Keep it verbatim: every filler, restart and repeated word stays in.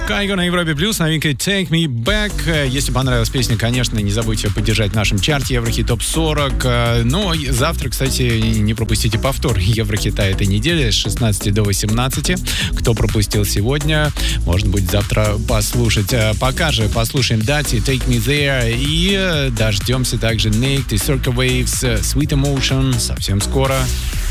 Кайго на Европе Плюс, новинка Take Me Back. Если понравилась песня, конечно, не забудьте поддержать в нашем чарте Еврохит Топ сорок. Ну, завтра, кстати, не пропустите повтор Еврохита этой недели с шестнадцати до восемнадцати. Кто пропустил сегодня, можно будет завтра послушать. Пока же послушаем Дати, Take Me There, и дождемся также Nick, The Circle Waves, Sweet Emotion совсем скоро.